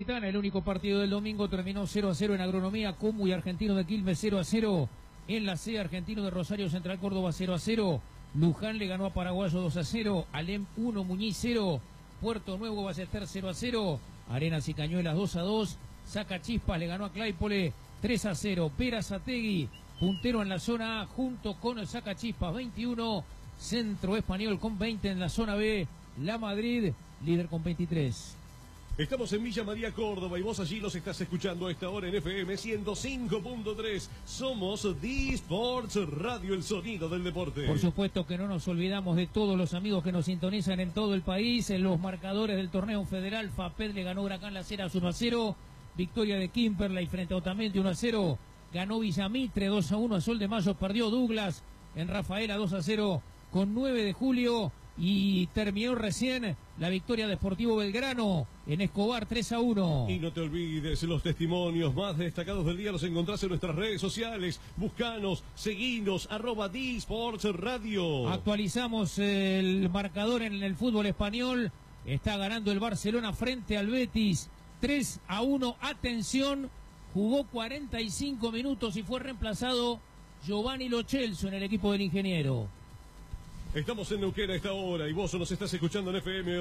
Metropolitana. El único partido del domingo terminó 0-0 en Agronomía. Cumu y Argentino de Quilmes 0-0. En la C, Argentino de Rosario Central Córdoba 0-0. Luján le ganó a Paraguayo 2-0. Alem 1, Muñiz 0. Puerto Nuevo Ballester 0-0. Arenas y Cañuelas 2-2. Sacachispas le ganó a Claypole 3-0. Perazategui, puntero en la zona A, junto con el Sacachispas 21. Centro Español con 20 en la zona B. La Madrid, líder con 23. Estamos en Villa María, Córdoba, y vos allí los estás escuchando a esta hora en FM 105.3. Somos D-Sports Radio, el sonido del deporte. Por supuesto que no nos olvidamos de todos los amigos que nos sintonizan en todo el país. En los marcadores del torneo federal, FAPED le ganó Huracán Las Heras 1-0. Victoria de Kimperley frente a Otamendi 1-0. Ganó Villamitre 2-1 a Sol de Mayo. Perdió Douglas en Rafaela 2-0 con 9 de julio. Y terminó recién la victoria de Sportivo Belgrano en Escobar 3-1. Y no te olvides, los testimonios más destacados del día los encontrás en nuestras redes sociales. Buscanos, seguinos, @D-Sports Radio. Actualizamos el marcador en el fútbol español. Está ganando el Barcelona frente al Betis 3-1. Atención, jugó 45 minutos y fue reemplazado Giovanni Lo Celso en el equipo del ingeniero. Estamos en Neuquén a esta hora y vos nos estás escuchando en FM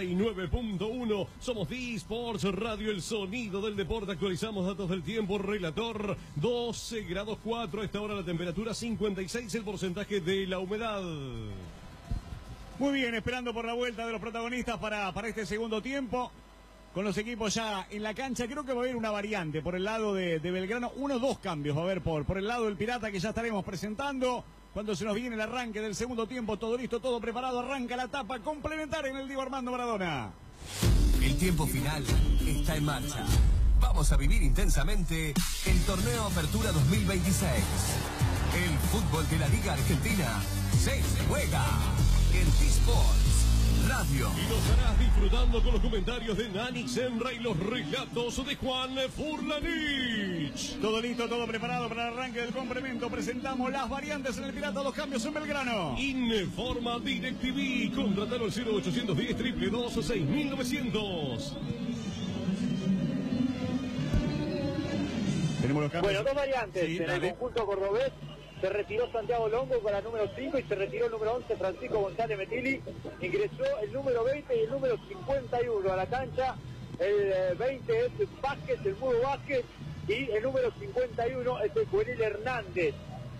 89.1. Somos D-Sports Radio, el sonido del deporte. Actualizamos datos del tiempo. Relator 12 grados 4. A esta hora la temperatura 56, el porcentaje de la humedad. Muy bien, esperando por la vuelta de los protagonistas para este segundo tiempo. Con los equipos ya en la cancha, creo que va a haber una variante por el lado de Belgrano. 1 o 2 cambios va a haber por el lado del Pirata, que ya estaremos presentando. Cuando se nos viene el arranque del segundo tiempo, todo listo, todo preparado, arranca la etapa complementaria en el Diego Armando Maradona. El tiempo final está en marcha. Vamos a vivir intensamente el Torneo Apertura 2026. El fútbol de la Liga Argentina se juega en D-Sports Radio. Y nos estarás disfrutando con los comentarios de Nani Senra y los relatos de Juan Furlanich. Todo listo, todo preparado para el arranque del complemento. Presentamos las variantes en el Pirata, los cambios en Belgrano. Informa DirecTV. Contratalo al 0810 222 6900. Tenemos los cambios. Bueno, 2 variantes. Sí, en el conjunto cordobés se retiró Santiago Longo con la número 5 y se retiró el número 11 Francisco González Metilli. Ingresó el número 20 y el número 51 a la cancha. El 20 es Vázquez, el Mudo Vázquez, y el número 51 es el Juvenil Hernández.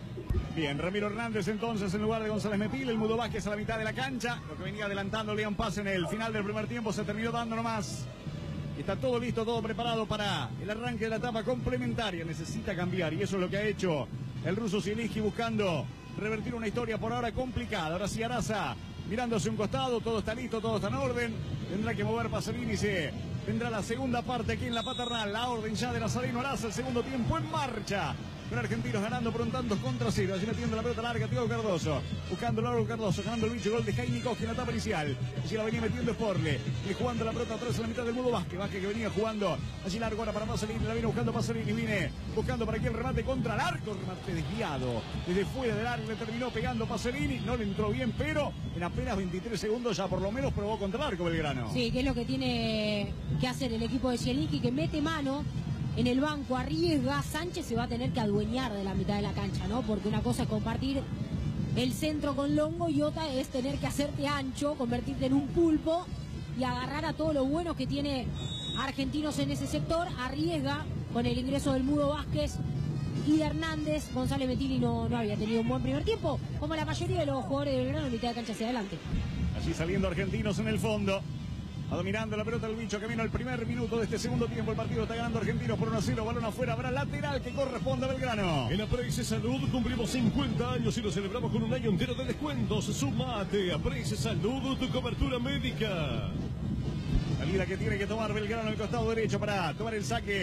Bien, Ramiro Hernández entonces en lugar de González Metilli, el Mudo Vázquez a la mitad de la cancha. Lo que venía adelantando León Paz en el final del primer tiempo se terminó dando nomás. Está todo listo, todo preparado para el arranque de la etapa complementaria. Necesita cambiar y eso es lo que ha hecho el ruso Zielinski, buscando revertir una historia por ahora complicada. Ahora sí Araza mirándose un costado, todo está listo, todo está en orden. Tendrá que mover Pasolini, vendrá la segunda parte aquí en la paternal. La orden ya de Nazareno Araza, el segundo tiempo en marcha. Con Argentinos ganando por un tanto contra 0. Allí metiendo la pelota larga, Tiago Cardoso. Buscando Lauro Cardoso, ganando el bicho, gol de Jaime Koski en la etapa inicial. Allí la venía metiendo Sporle. Y jugando la pelota atrás en la mitad del Mudo Vázquez. Vázquez que venía jugando allí largo ahora para Pasolini. La viene buscando Pasolini. Viene buscando para aquí el remate contra el arco. Remate desviado. Desde fuera del área le terminó pegando Pasolini. No le entró bien, pero en apenas 23 segundos ya por lo menos probó contra el arco Belgrano. Sí, que es lo que tiene que hacer el equipo de Zielinski, que mete mano en el banco, arriesga. Sánchez se va a tener que adueñar de la mitad de la cancha, ¿no? Porque una cosa es compartir el centro con Longo y otra es tener que hacerte ancho, convertirte en un pulpo y agarrar a todos los buenos que tiene Argentinos en ese sector. Arriesga con el ingreso del Mudo Vázquez y de Hernández. González Metilli no había tenido un buen primer tiempo, como la mayoría de los jugadores del Belgrano, en mitad de cancha hacia adelante. Allí saliendo Argentinos en el fondo. Dominando la pelota el bicho que vino el primer minuto de este segundo tiempo. El partido está ganando Argentinos por 1-0. Balón afuera, habrá lateral que corresponde a Belgrano. En la Preise Salud cumplimos 50 años y lo celebramos con un año entero de descuentos. Sumate a Preise Salud, tu cobertura médica. Salida que tiene que tomar Belgrano en el costado derecho para tomar el saque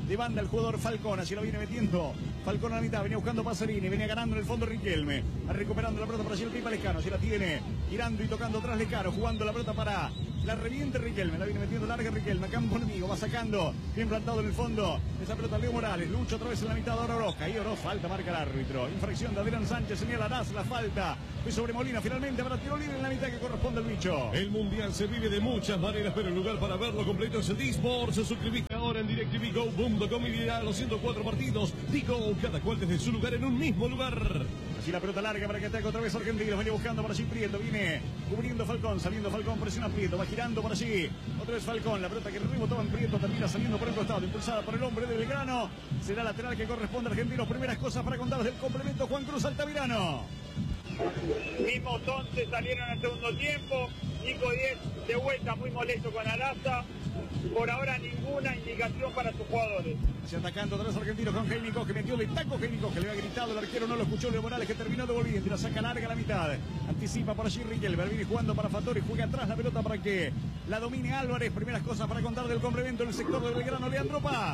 de banda el jugador Falcón, así lo viene metiendo Falcón a la mitad, venía buscando Pasarini, venía ganando en el fondo Riquelme, recuperando la pelota para allí el Pipa Lescano, si la tiene, girando y tocando atrás Lescano, jugando la pelota para la reviente Riquelme, la viene metiendo larga Riquelme, campo enemigo, va sacando, bien plantado en el fondo, esa pelota Leo Morales, lucha otra vez en la mitad de Orozca, y Oroz, falta, marca el árbitro, infracción de Adrián Sánchez, señalarás la falta, fue sobre Molina, finalmente para tiro libre en la mitad que corresponde al bicho. El Mundial se vive de muchas maneras, pero el lugar para verlo completo es el D-Sport. Se suscribiste ahora en DirecTVGo.com y dirá los 104 partidos. Digo, cada cual desde su lugar en un mismo lugar. Así la pelota larga para que ataque otra vez Argentinos. Viene buscando para allí Prieto. Viene cubriendo Falcón. Saliendo Falcón. Presiona Prieto. Va girando por allí. Otra vez Falcón. La pelota que rebotaba en Prieto. Termina saliendo por el costado. Impulsada por el hombre de Belgrano. Será lateral que corresponde a Argentinos. Primeras cosas para contar del complemento. Juan Cruz Altamirano. Mismos 11 salieron al segundo tiempo. Nico 10 de vuelta muy molesto con Araza. Por ahora ninguna indicación para sus jugadores. Se atacando atrás Argentinos con Heinico, que metió de taco Heinico, que le había gritado el arquero, no lo escuchó Leo Morales, que terminó devolviendo y la saca larga a la mitad. Anticipa por allí Riquelme, viene jugando para Fattori, juega atrás la pelota para que la domine Álvarez. Primeras cosas para contar del complemento en el sector de Belgrano, Leandro Paz.